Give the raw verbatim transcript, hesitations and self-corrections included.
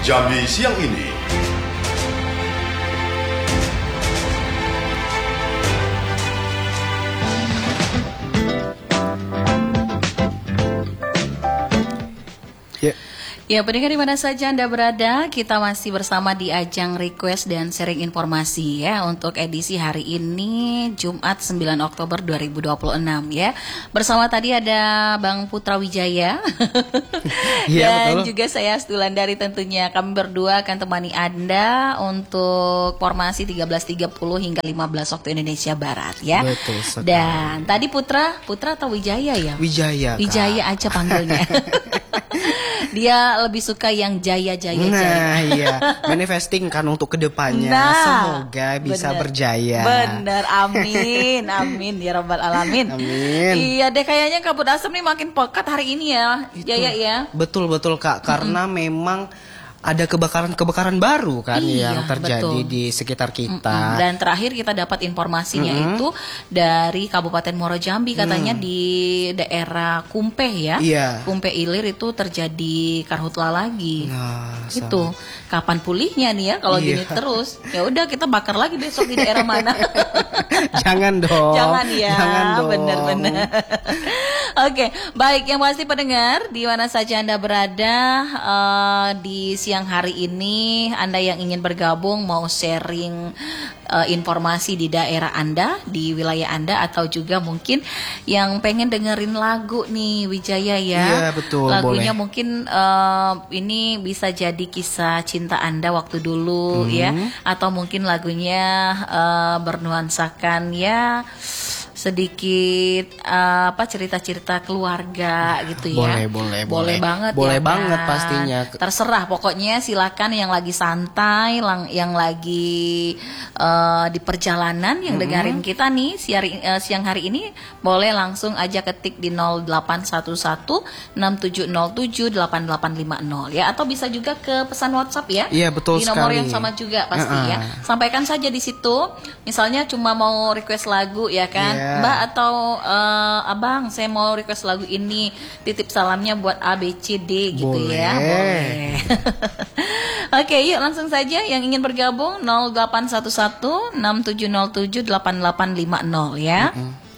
Jambi siang ini. Ya. Ya, pendengar di mana saja Anda berada, kita masih bersama di ajang request dan sharing informasi ya untuk edisi hari ini Jumat sembilan Oktober dua ribu dua puluh enam ya. Bersama tadi ada Bang Putra Wijaya ya, dan betul. juga saya Astulandari tentunya. Kami berdua akan temani Anda untuk formasi tiga belas tiga puluh hingga lima belas waktu Indonesia Barat ya. Betul sekali. Dan tadi Putra, Putra atau Wijaya ya? Wijaya, Kak. Wijaya aja panggilnya. Dia lebih suka yang jaya-jaya. Nah, jaya. iya, manifesting kan untuk kedepannya. Nah, semoga bisa bener, berjaya. Bener, amin, amin ya Rabbal Alamin. Amin. Iya deh, kayaknya Kabut Asem nih makin pekat hari ini ya, Itu. Jaya ya. Betul betul Kak, karena mm-hmm. memang ada kebakaran-kebakaran baru kan iya, yang terjadi betul. di sekitar kita. Mm-mm. Dan terakhir kita dapat informasinya mm-hmm. itu dari Kabupaten Muaro Jambi katanya mm. di daerah Kumpeh ya. Iya. Kumpeh Ilir itu terjadi karhutla lagi. Nah, itu sama. Kapan pulihnya nih ya kalau iya. gini terus? Ya udah kita bakar lagi besok di daerah mana? Jangan dong. Jangan ya. Jangan dong. Bener-bener. Oke, baik yang pasti pendengar di mana saja Anda berada uh, di siang hari ini, Anda yang ingin bergabung mau sharing uh, informasi di daerah Anda, di wilayah Anda, atau juga mungkin yang pengen dengerin lagu nih Wijaya ya. Iya betul. Lagunya boleh. mungkin uh, ini bisa jadi kisah cinta Anda waktu dulu hmm. ya, atau mungkin lagunya uh, bernuansakan ya sedikit uh, apa cerita-cerita keluarga gitu boleh, ya. Boleh, boleh, boleh banget. Boleh ya, banget kan? pastinya. Terserah pokoknya silakan yang lagi santai, lang, yang lagi uh, di perjalanan yang mm-hmm. dengerin kita nih siang, uh, siang hari ini boleh langsung aja ketik di nol delapan satu satu enam tujuh nol tujuh delapan delapan lima nol ya, atau bisa juga ke pesan WhatsApp ya. Iya betul di nomor sekali. yang sama juga pasti uh-uh. ya. Sampaikan saja di situ. Misalnya cuma mau request lagu ya kan. Yeah. Mbak atau uh, Abang, saya mau request lagu ini, titip salamnya buat A B C D gitu. Boleh. Ya. Boleh. Oke, yuk langsung saja yang ingin bergabung nol delapan satu satu enam tujuh nol tujuh delapan delapan lima nol ya. Mm-mm.